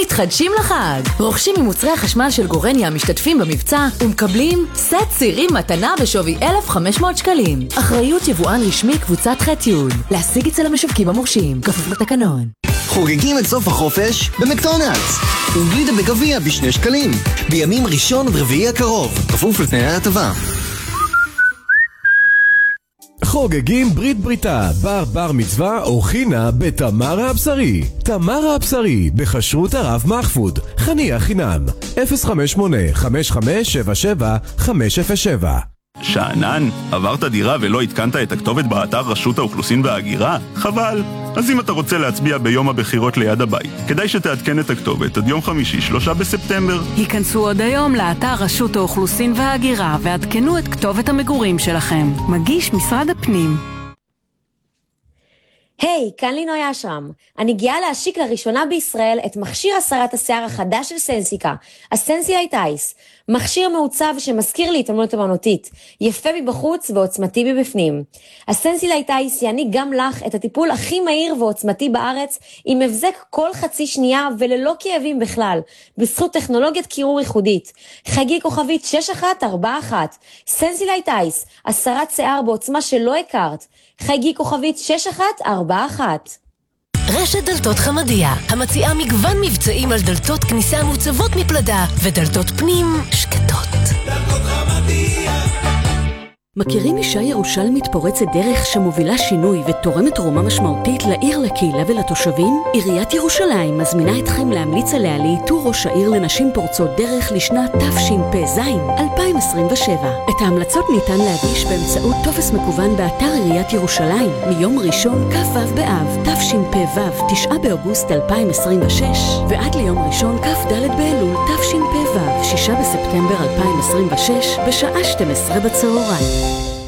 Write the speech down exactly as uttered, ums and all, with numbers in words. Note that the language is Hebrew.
מתחדשים לחג. רוכשים ממוצרי החשמל של גורניה המשתתפים במבצע ומקבלים סט צירים מתנה בשווי אלף וחמש מאות שקלים. אחריות יבואן רשמי קבוצת ח'-י'. להשיג אצל המשווקים המורשים, כפוף לתקנון. חוגגים את סוף החופש במקדונלדס. עם גלידה בגביע בשני שקלים. בימים ראשון ורביעי הקרוב. כפוף לתנאי ההטבה. חוגגים ברית בריתה, בר בר מצווה או חינה בתמרה הבשרי. תמרה הבשרי, בכשרות הרב מחפוד. חניה חינם. אפס חמש שמונה חמש חמש שבע שבע חמש אפס שבע. שענן, עברת דירה ולא התקנת את הכתובת באתר רשות האוכלוסין וההגירה? חבל. אז אם אתה רוצה להצביע ביום הבחירות ליד הבית, כדאי שתעדכן את הכתובת עד יום חמישי, שלושה בספטמבר. היכנסו עוד היום לאתר רשות האוכלוסין וההגירה ועדכנו את כתובת המגורים שלכם. מגיש משרד הפנים. היי, hey, כאן לינוי אשרם. אני גאה להשיק לראשונה בישראל את מכשיר הסרת השיער החדש של סנסיקה, הסנסילייט אייס. מכשיר מעוצב שמזכיר לי התעמלות אמנותית, יפה מבחוץ ועוצמתי מבפנים. הסנסילייט אייס יעניק גם לך את הטיפול הכי מהיר ועוצמתי בארץ, עם הבזק כל חצי שנייה וללא כאבים בכלל, בזכות טכנולוגיית קירור ייחודית. חגי כוכבית שש אחת ארבע אחת, סנסילייט אייס, הסרת שיער בעוצמה שלא הכרת. חגי כוכבית שש אחת ארבע אחת. רשת דלתות חמדיה, המציעה מגוון מבצעים על דלתות כניסה מוצבות מפלדה ודלתות פנים שקטות. דלתות חמדיה. מכירים אישה ירושלמית פורצת דרך שמובילה שינוי ותורמת תרומה משמעותית לעיר, לקהילה ולתושבים? עיריית ירושלים מזמינה אתכם להמליץ עליה לאיתור ראש העיר לנשים פורצות דרך לשנת תשפ"ז אלפיים עשרים ושבע. את ההמלצות ניתן להגיש באמצעות טופס מקוון באתר עיריית ירושלים מיום ראשון כ"ו באב תשפ"ו תשעה באוגוסט אלפיים עשרים ושש ועד ליום ראשון כ"ד באלול תשפ"ו שישה בספטמבר אלפיים עשרים ושש בשעה שתים עשרה בצהריים.